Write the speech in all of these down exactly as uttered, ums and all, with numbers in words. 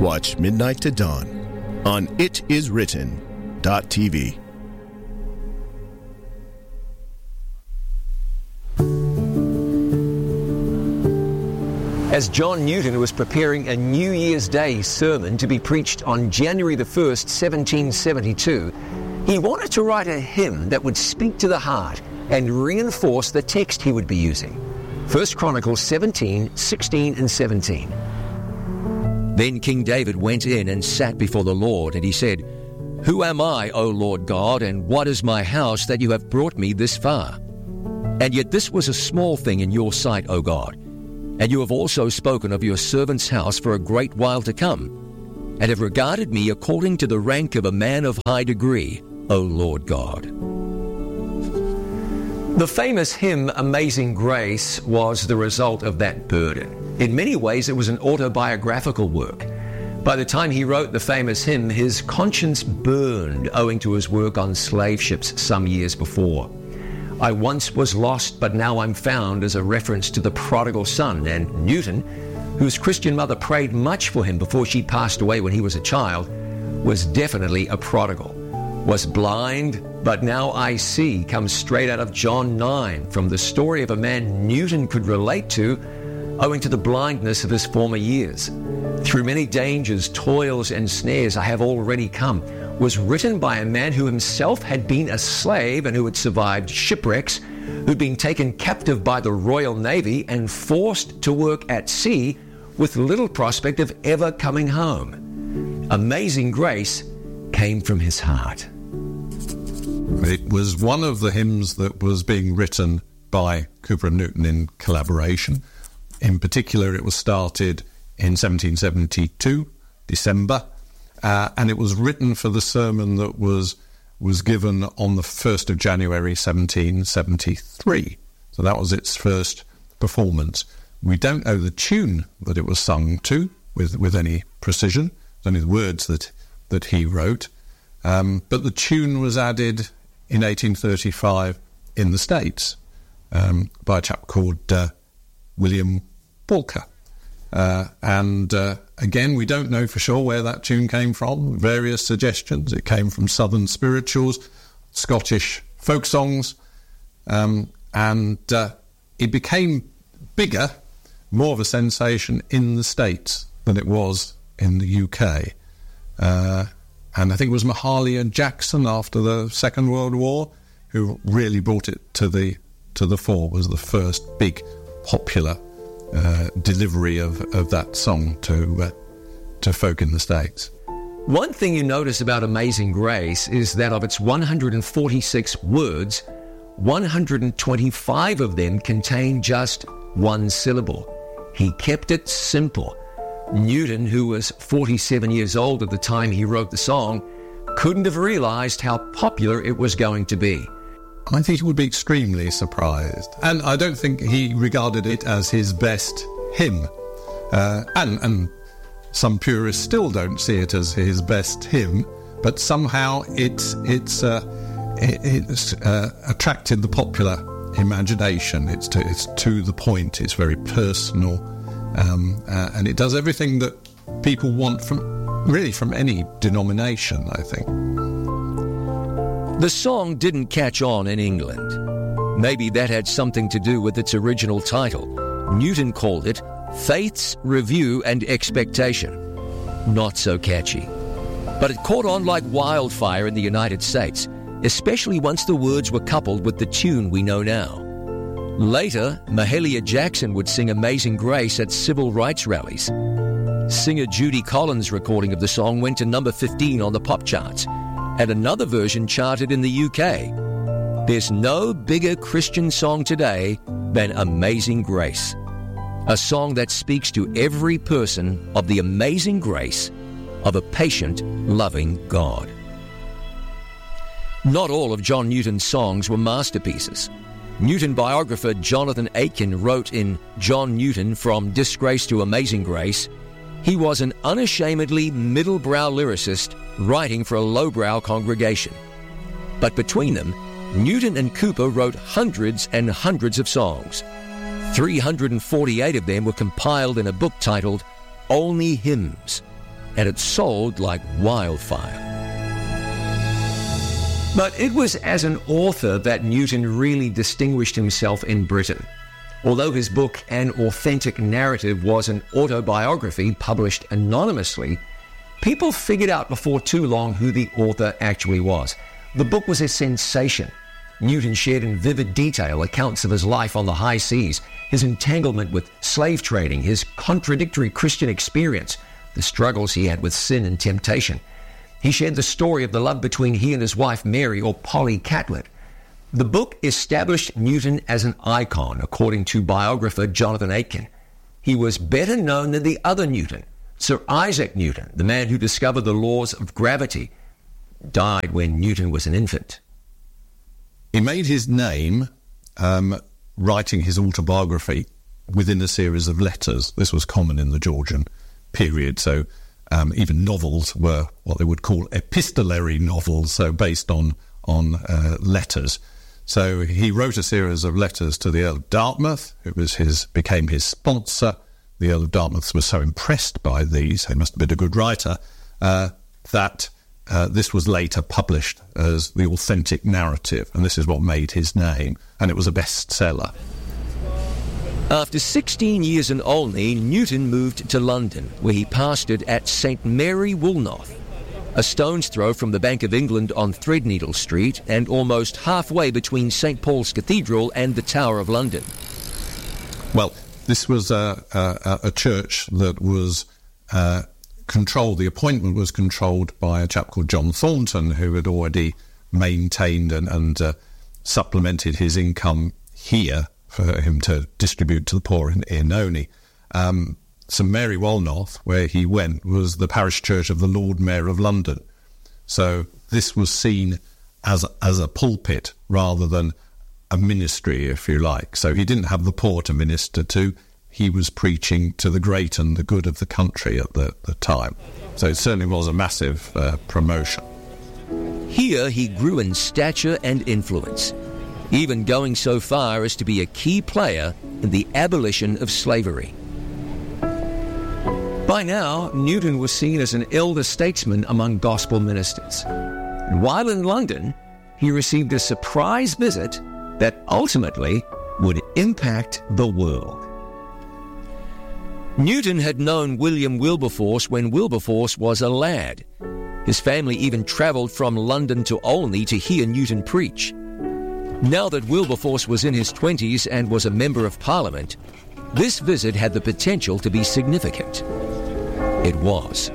Watch Midnight to Dawn on it is written dot t v. As John Newton was preparing a New Year's Day sermon to be preached on January the first, seventeen seventy-two, he wanted to write a hymn that would speak to the heart and reinforce the text he would be using. First Chronicles seventeen, sixteen and seventeen. Then King David went in and sat before the Lord, and he said, "Who am I, O Lord God, and what is my house that you have brought me this far? And yet this was a small thing in your sight, O God. And you have also spoken of your servant's house for a great while to come, and have regarded me according to the rank of a man of high degree, O Lord God." The famous hymn, Amazing Grace, was the result of that burden. In many ways, it was an autobiographical work. By the time he wrote the famous hymn, his conscience burned owing to his work on slave ships some years before. "I once was lost, but now I'm found" is a reference to the prodigal son, and Newton, whose Christian mother prayed much for him before she passed away when he was a child, was definitely a prodigal. "Was blind, but now I see" comes straight out of John nine, from the story of a man Newton could relate to owing to the blindness of his former years. "Through many dangers, toils, and snares I have already come" was written by a man who himself had been a slave and who had survived shipwrecks, who'd been taken captive by the Royal Navy and forced to work at sea with little prospect of ever coming home. Amazing Grace came from his heart. It was one of the hymns that was being written by Cooper and Newton in collaboration. In particular, it was started in seventeen seventy-two, December, uh, and it was written for the sermon that was was given on the first of January seventeen seventy-three. So that was its first performance. We don't know the tune that it was sung to with, with any precision. It's only the words that, that he wrote. Um, but the tune was added in eighteen thirty-five in the States um, by a chap called uh, William Walker. Uh, and uh, again, we don't know for sure where that tune came from. Various suggestions. It came from Southern spirituals, Scottish folk songs, um, and uh, it became bigger, more of a sensation in the States than it was in the U K. Uh, and I think it was Mahalia Jackson after the Second World War who really brought it to the to the fore, was the first big popular uh, delivery of, of that song to uh, to folk in the States. One thing you notice about Amazing Grace is that of its one hundred forty-six words, one hundred twenty-five of them contain just one syllable. He kept it simple. Newton, who was forty-seven years old at the time he wrote the song, couldn't have realized how popular it was going to be. I think he would be extremely surprised. And I don't think he regarded it as his best hymn. Uh, and, and some purists still don't see it as his best hymn, but somehow it's, it's, uh, it, it's uh, attracted the popular imagination. It's to, it's to the point. It's very personal. Um, uh, and it does everything that people want from, really from any denomination, I think. The song didn't catch on in England. Maybe that had something to do with its original title. Newton called it Faith's Review and Expectation. Not so catchy. But it caught on like wildfire in the United States, especially once the words were coupled with the tune we know now. Later, Mahalia Jackson would sing Amazing Grace at civil rights rallies. Singer Judy Collins' recording of the song went to number fifteen on the pop charts, and another version charted in the U K. There's no bigger Christian song today than Amazing Grace, a song that speaks to every person of the amazing grace of a patient, loving God. Not all of John Newton's songs were masterpieces. Newton biographer Jonathan Aitken wrote in John Newton, From Disgrace to Amazing Grace, he was an unashamedly middle-brow lyricist writing for a lowbrow congregation. But between them, Newton and Cooper wrote hundreds and hundreds of songs. three hundred forty-eight of them were compiled in a book titled Only Hymns. and it sold like wildfire. But it was as an author that Newton really distinguished himself in Britain. Although his book, An Authentic Narrative, was an autobiography published anonymously, people figured out before too long who the author actually was. The book was a sensation. Newton shared in vivid detail accounts of his life on the high seas, his entanglement with slave trading, his contradictory Christian experience, the struggles he had with sin and temptation. He shared the story of the love between he and his wife Mary, or Polly Catlett. The book established Newton as an icon, according to biographer Jonathan Aitken. He was better known than the other Newton, Sir Isaac Newton, the man who discovered the laws of gravity, died when Newton was an infant. He made his name um, writing his autobiography within a series of letters. This was common in the Georgian period, so um, even novels were what they would call epistolary novels, so based on, on uh, letters. So he wrote a series of letters to the Earl of Dartmouth, who was his, became his sponsor. The Earl of Dartmouth was so impressed by these, he must have been a good writer, uh, that uh, this was later published as The Authentic Narrative, and this is what made his name, and it was a bestseller. After sixteen years in Olney, Newton moved to London, where he pastored at Saint Mary Woolnoth, a stone's throw from the Bank of England on Threadneedle Street and almost halfway between Saint Paul's Cathedral and the Tower of London. Well, this was a, a, a church that was uh, controlled, the appointment was controlled by a chap called John Thornton, who had already maintained and, and uh, supplemented his income here for him to distribute to the poor in, in Olney. Um, Saint Mary Woolnoth, where he went, was the parish church of the Lord Mayor of London. So this was seen as, as a pulpit rather than a ministry, if you like. So he didn't have the poor to minister to. He was preaching to the great and the good of the country at the, the time. So it certainly was a massive uh, promotion. Here he grew in stature and influence, even going so far as to be a key player in the abolition of slavery. By now, Newton was seen as an elder statesman among gospel ministers. And while in London, he received a surprise visit that ultimately would impact the world. Newton had known William Wilberforce when Wilberforce was a lad. His family even travelled from London to Olney to hear Newton preach. Now that Wilberforce was in his twenties and was a member of Parliament, this visit had the potential to be significant. It was.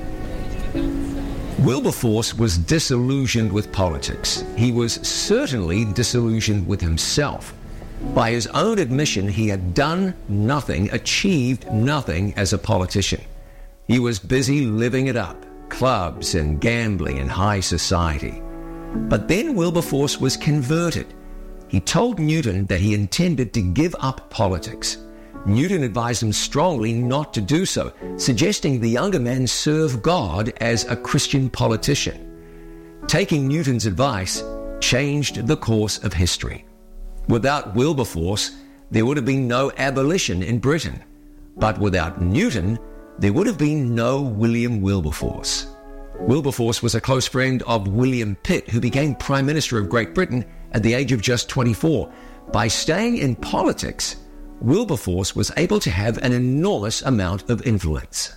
Wilberforce was disillusioned with politics. He was certainly disillusioned with himself. By his own admission, he had done nothing, achieved nothing as a politician. He was busy living it up, clubs and gambling and high society. But then Wilberforce was converted. He told Newton that he intended to give up politics. Newton advised him strongly not to do so, suggesting the younger man serve God as a Christian politician. Taking Newton's advice changed the course of history. Without Wilberforce, there would have been no abolition in Britain. But without Newton, there would have been no William Wilberforce. Wilberforce was a close friend of William Pitt, who became Prime Minister of Great Britain at the age of just twenty-four. By staying in politics, Wilberforce was able to have an enormous amount of influence.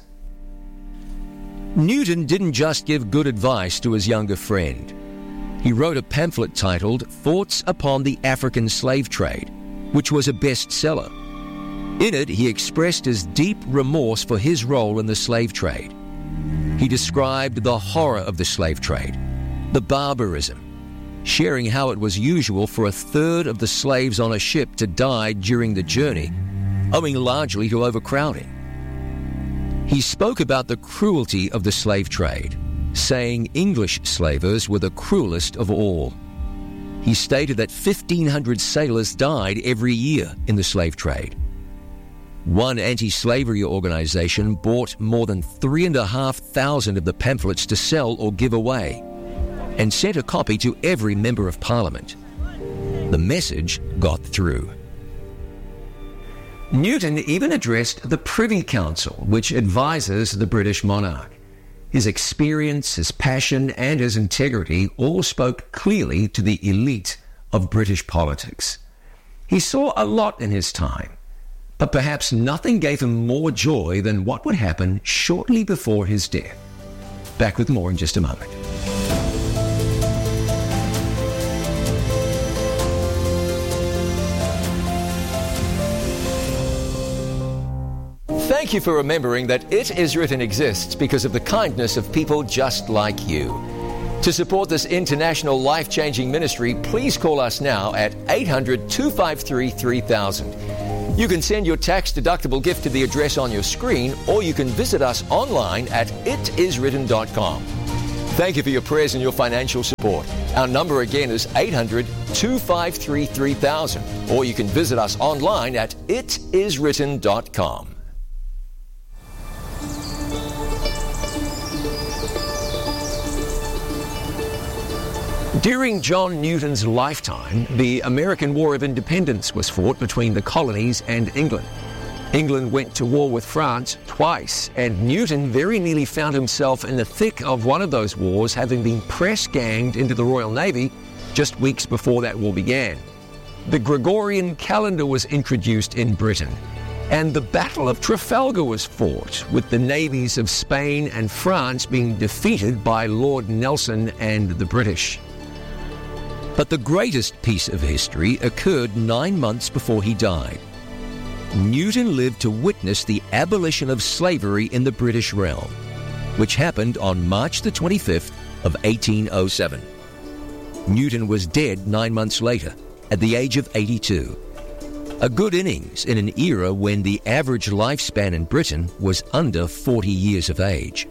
Newton didn't just give good advice to his younger friend. He wrote a pamphlet titled Thoughts Upon the African Slave Trade, which was a bestseller. In it, he expressed his deep remorse for his role in the slave trade. He described the horror of the slave trade, the barbarism, sharing how it was usual for a third of the slaves on a ship to die during the journey, owing largely to overcrowding. He spoke about the cruelty of the slave trade, saying English slavers were the cruelest of all. He stated that fifteen hundred sailors died every year in the slave trade. One anti-slavery organization bought more than three and a half thousand of the pamphlets to sell or give away, and sent a copy to every member of Parliament. The message got through. Newton even addressed the Privy Council, which advises the British monarch. His experience, his passion, and his integrity all spoke clearly to the elite of British politics. He saw a lot in his time, but perhaps nothing gave him more joy than what would happen shortly before his death. Back with more in just a moment. Thank you for remembering that It Is Written exists because of the kindness of people just like you. To support this international life-changing ministry, please call us now at eight hundred, two five three, three thousand. You can send your tax-deductible gift to the address on your screen, or you can visit us online at it is written dot com. Thank you for your prayers and your financial support. Our number again is eight hundred, two five three, three thousand, or you can visit us online at it is written dot com. During John Newton's lifetime, the American War of Independence was fought between the colonies and England. England went to war with France twice, and Newton very nearly found himself in the thick of one of those wars, having been press-ganged into the Royal Navy just weeks before that war began. The Gregorian calendar was introduced in Britain, and the Battle of Trafalgar was fought, with the navies of Spain and France being defeated by Lord Nelson and the British. But the greatest piece of history occurred nine months before he died. Newton lived to witness the abolition of slavery in the British realm, which happened on March the twenty-fifth of eighteen oh seven. Newton was dead nine months later, at the age of eighty-two. A good innings in an era when the average lifespan in Britain was under forty years of age.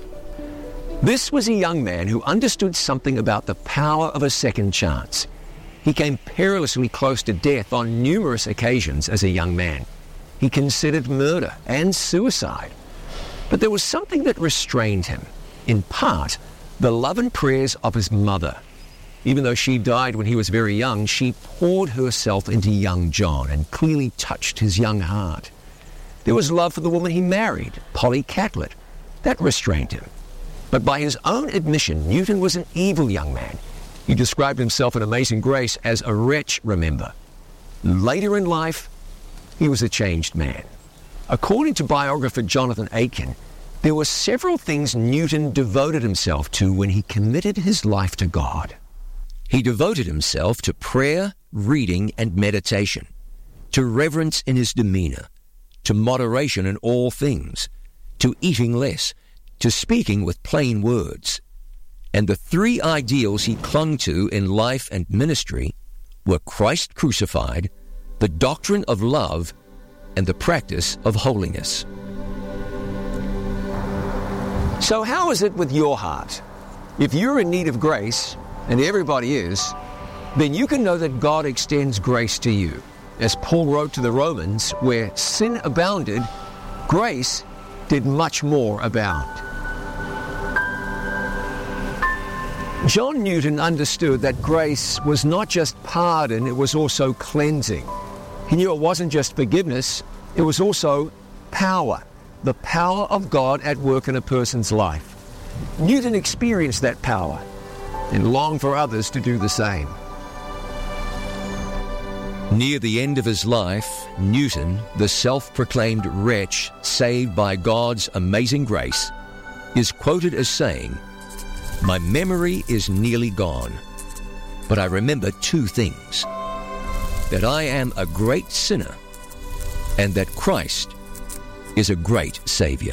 This was a young man who understood something about the power of a second chance. He came perilously close to death on numerous occasions as a young man. He considered murder and suicide. But there was something that restrained him. In part, the love and prayers of his mother. Even though she died when he was very young, she poured herself into young John and clearly touched his young heart. There was love for the woman he married, Polly Catlett. That restrained him. But by his own admission, Newton was an evil young man. He described himself in Amazing Grace as a wretch, remember. Later in life, he was a changed man. According to biographer Jonathan Aitken, there were several things Newton devoted himself to when he committed his life to God. He devoted himself to prayer, reading, and meditation, to reverence in his demeanor, to moderation in all things, to eating less, to speaking with plain words. And the three ideals he clung to in life and ministry were Christ crucified, the doctrine of love, and the practice of holiness. So how is it with your heart? If you're in need of grace, and everybody is, then you can know that God extends grace to you. As Paul wrote to the Romans, where sin abounded, grace did much more abound. John Newton understood that grace was not just pardon, it was also cleansing. He knew it wasn't just forgiveness, it was also power, the power of God at work in a person's life. Newton experienced that power and longed for others to do the same. Near the end of his life, Newton, the self-proclaimed wretch saved by God's amazing grace, is quoted as saying, "My memory is nearly gone, but I remember two things, that I am a great sinner and that Christ is a great Savior."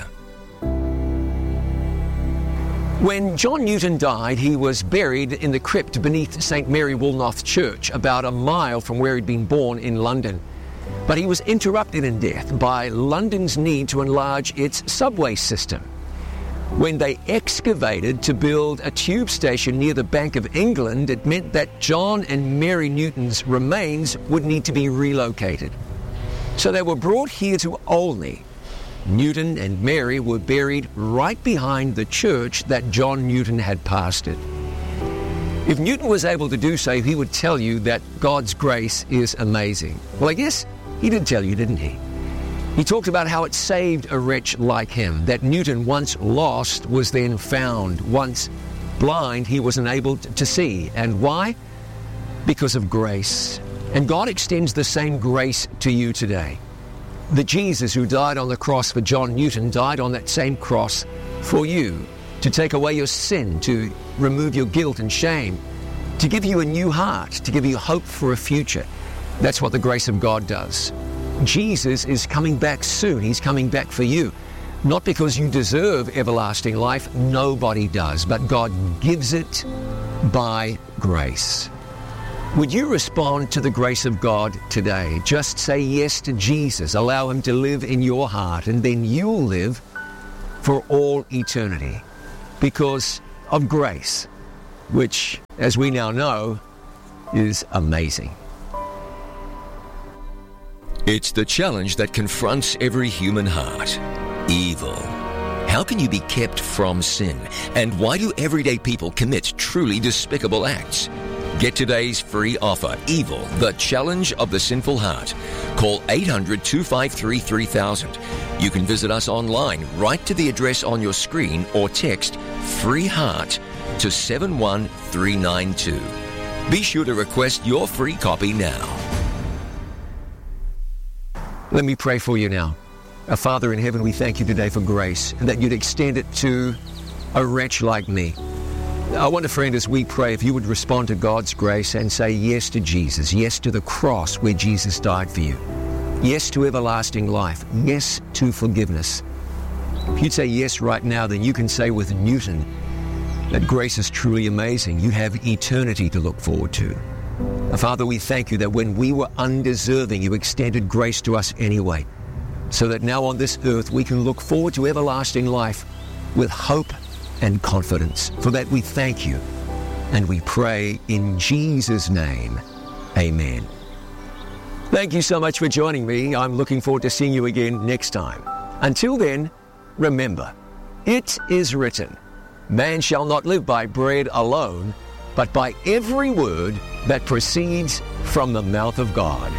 When John Newton died, he was buried in the crypt beneath Saint Mary Woolnoth Church, about a mile from where he'd been born in London. But he was interrupted in death by London's need to enlarge its subway system. When they excavated to build a tube station near the Bank of England, it meant that John and Mary Newton's remains would need to be relocated. So they were brought here to Olney. Newton and Mary were buried right behind the church that John Newton had pastored. If Newton was able to do so, he would tell you that God's grace is amazing. Well, I guess he did tell you, didn't he? He talked about how it saved a wretch like him, that Newton, once lost, was then found. Once blind, he was enabled to see. And why? Because of grace. And God extends the same grace to you today. The Jesus who died on the cross for John Newton died on that same cross for you, to take away your sin, to remove your guilt and shame, to give you a new heart, to give you hope for a future. That's what the grace of God does. Jesus is coming back soon. He's coming back for you. Not because you deserve everlasting life. Nobody does. But God gives it by grace. Would you respond to the grace of God today? Just say yes to Jesus. Allow Him to live in your heart, and then you'll live for all eternity because of grace, which, as we now know, is amazing. It's the challenge that confronts every human heart. Evil. How can you be kept from sin? And why do everyday people commit truly despicable acts? Get today's free offer, Evil, the Challenge of the Sinful Heart. Call eight hundred, two five three, three thousand. You can visit us online, write to the address on your screen, or text FREE HEART to seven one three nine two. Be sure to request your free copy now. Let me pray for you now. Our Father in heaven, we thank you today for grace, and that you'd extend it to a wretch like me. I wonder, friend, as we pray, if you would respond to God's grace and say yes to Jesus, yes to the cross where Jesus died for you, yes to everlasting life, yes to forgiveness. If you'd say yes right now, then you can say with Newton that grace is truly amazing. You have eternity to look forward to. Father, we thank you that when we were undeserving, you extended grace to us anyway, so that now on this earth we can look forward to everlasting life with hope and confidence. For that we thank you, and we pray in Jesus' name. Amen. Thank you so much for joining me. I'm looking forward to seeing you again next time. Until then, remember, it is written, man shall not live by bread alone, but by every word that proceeds from the mouth of God.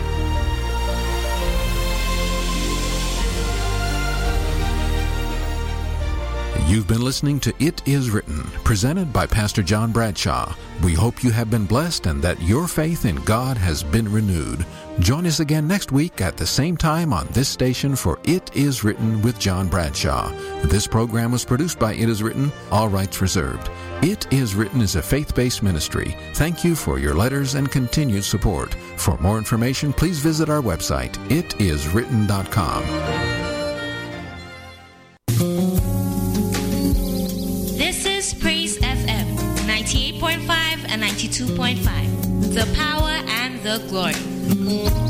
You've been listening to It Is Written, presented by Pastor John Bradshaw. We hope you have been blessed and that your faith in God has been renewed. Join us again next week at the same time on this station for It Is Written with John Bradshaw. This program was produced by It Is Written, all rights reserved. It Is Written is a faith-based ministry. Thank you for your letters and continued support. For more information, please visit our website, it is written dot com. This is Praise F M, ninety-eight point five and ninety-two point five. The power and the glory.